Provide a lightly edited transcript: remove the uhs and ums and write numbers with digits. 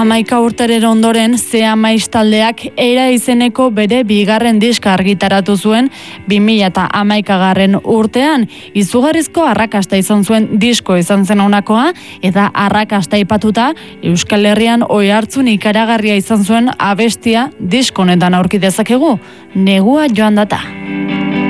11 urteren ondoren Zea Maiz taldeak Eira izeneko bere bigarren diska argitaratu zuen 2011 urtean. Izugarrizko arrakasta izan zuen disko izan zen honakoa, eta arrakasta aipatuta Euskal Herrian oihartzun ikaragarria izan zuen abestia disko honetan aurki dezakegu. Negua joan data.